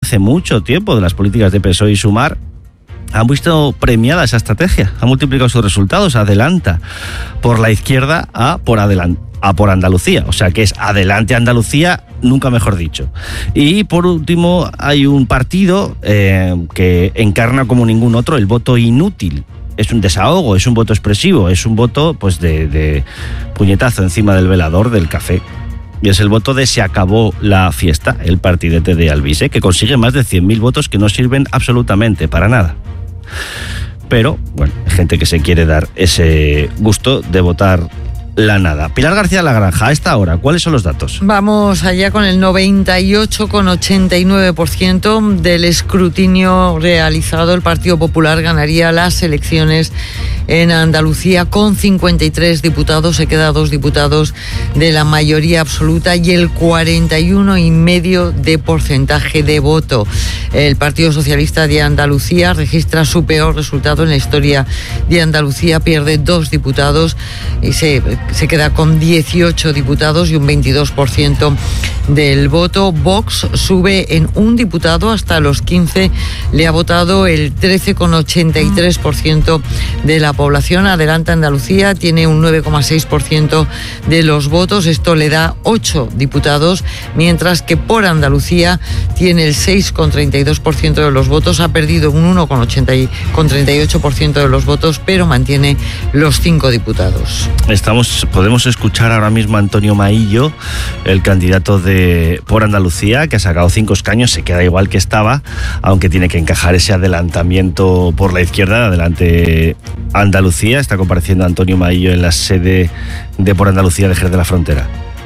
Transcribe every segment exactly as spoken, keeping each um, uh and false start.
hace mucho tiempo de las políticas de P S O E y Sumar, han visto premiada esa estrategia, ha multiplicado sus resultados, adelanta por la izquierda a por adelante. a por Andalucía, o sea que es adelante Andalucía, nunca mejor dicho. Y por último hay un partido eh, que encarna como ningún otro el voto inútil. Es un desahogo, es un voto expresivo, es un voto pues de, de puñetazo encima del velador del café. Y es el voto de se acabó la fiesta, el partidete de Alvise, que consigue más de cien mil votos que no sirven absolutamente para nada. Pero, bueno, hay gente que se quiere dar ese gusto de votar la nada. Pilar García La Granja, a esta hora, ¿cuáles son los datos? Vamos allá con el noventa y ocho coma ochenta y nueve por ciento del escrutinio realizado. El Partido Popular ganaría las elecciones en Andalucía con cincuenta y tres diputados. Se queda dos diputados de la mayoría absoluta y el cuarenta y uno coma cinco de porcentaje de voto. El Partido Socialista de Andalucía registra su peor resultado en la historia de Andalucía. Pierde dos diputados y se... se queda con dieciocho diputados y un veintidós por ciento del voto. Vox sube en un diputado hasta los quince. Le ha votado el trece coma ochenta y tres por ciento de la población. Adelanta Andalucía, tiene un nueve coma seis por ciento de los votos. Esto le da ocho diputados, mientras que Por Andalucía tiene el seis coma treinta y dos por ciento de los votos. Ha perdido un uno coma treinta y ocho por ciento de los votos, pero mantiene los cinco diputados. Estamos, podemos escuchar ahora mismo a Antonio Maillo, el candidato de Por Andalucía, que ha sacado cinco escaños, se queda igual que estaba, aunque tiene que encajar ese adelantamiento por la izquierda, adelante Andalucía. Está compareciendo Antonio Maillo en la sede de Por Andalucía de Jerez de la Frontera.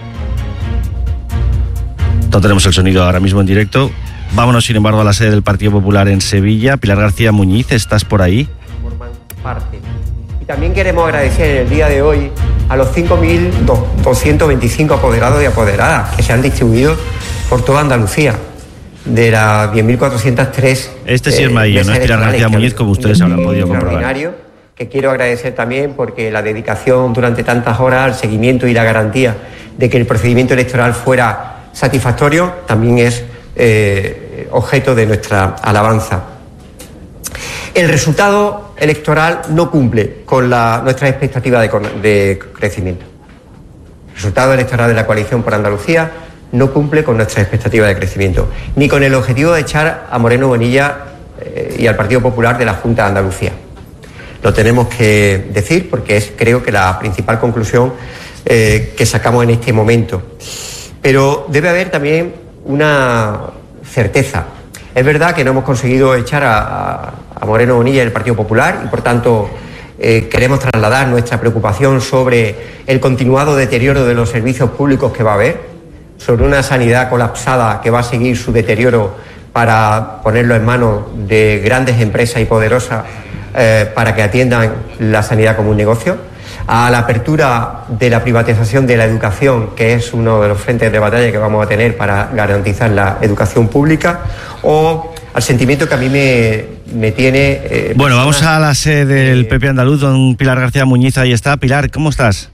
No tenemos el sonido ahora mismo en directo. Vámonos, sin embargo, a la sede del Partido Popular en Sevilla. Pilar García Muñiz, ¿estás por ahí? Forman parte. Y también queremos agradecer en el día de hoy a los cinco mil doscientos veinticinco apoderados y apoderadas que se han distribuido por toda Andalucía, de las diez mil cuatrocientos tres. Este sí es Maillo, no es Pilar García Muñiz, como ustedes habrán podido comprobar. Que quiero agradecer también porque la dedicación durante tantas horas al seguimiento y la garantía de que el procedimiento electoral fuera satisfactorio también es eh, objeto de nuestra alabanza. El resultado electoral no cumple con la, nuestras expectativas de, de crecimiento. El resultado electoral de la coalición Por Andalucía no cumple con nuestras expectativas de crecimiento, ni con el objetivo de echar a Moreno Bonilla eh, y al Partido Popular de la Junta de Andalucía. Lo tenemos que decir porque es, creo que, la principal conclusión eh, que sacamos en este momento. Pero debe haber también una certeza. Es verdad que no hemos conseguido echar a, a, a Moreno Bonilla del Partido Popular y, por tanto, eh, queremos trasladar nuestra preocupación sobre el continuado deterioro de los servicios públicos que va a haber, sobre una sanidad colapsada que va a seguir su deterioro para ponerlo en manos de grandes empresas y poderosas eh, para que atiendan la sanidad como un negocio, a la apertura de la privatización de la educación, que es uno de los frentes de batalla que vamos a tener para garantizar la educación pública, o al sentimiento que a mí me, me tiene... Eh, bueno, vamos a la sede del eh, P P andaluz, don Pilar García Muñiz, ahí está. Pilar, ¿cómo estás?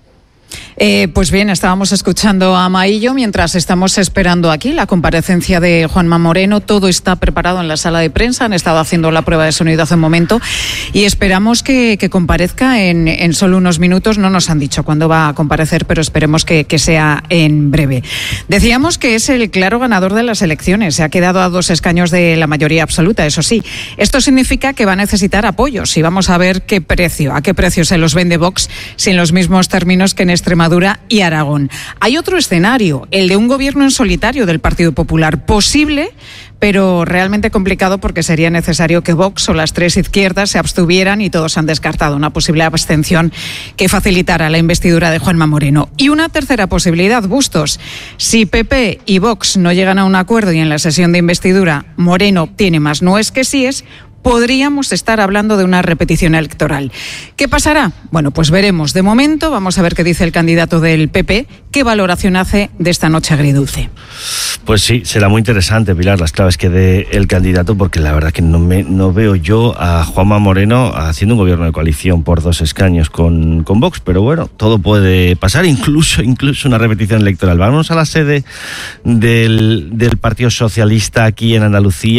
Eh, pues bien, estábamos escuchando a Maillo mientras estamos esperando aquí la comparecencia de Juanma Moreno. Todo está preparado en la sala de prensa, han estado haciendo la prueba de sonido hace un momento y esperamos que, que comparezca en, en solo unos minutos. No nos han dicho cuándo va a comparecer, pero esperemos que, que sea en breve. Decíamos que es el claro ganador de las elecciones, se ha quedado a dos escaños de la mayoría absoluta, eso sí. Esto significa que va a necesitar apoyos y vamos a ver qué precio, a qué precio se los vende Vox, si en los mismos términos que en Extremadura y Aragón. Hay otro escenario, el de un gobierno en solitario del Partido Popular, posible, pero realmente complicado porque sería necesario que Vox o las tres izquierdas se abstuvieran y todos han descartado una posible abstención que facilitara la investidura de Juanma Moreno. Y una tercera posibilidad, Bustos, si P P y Vox no llegan a un acuerdo y en la sesión de investidura Moreno obtiene más noes que síes, podríamos estar hablando de una repetición electoral. ¿Qué pasará? Bueno, pues veremos. De momento, vamos a ver qué dice el candidato del P P, qué valoración hace de esta noche agridulce. Pues sí, será muy interesante, Pilar, las claves que dé el candidato, porque la verdad que no, me, no veo yo a Juanma Moreno haciendo un gobierno de coalición por dos escaños con, con Vox, pero bueno, todo puede pasar, incluso, incluso una repetición electoral. Vamos a la sede del, del Partido Socialista aquí en Andalucía.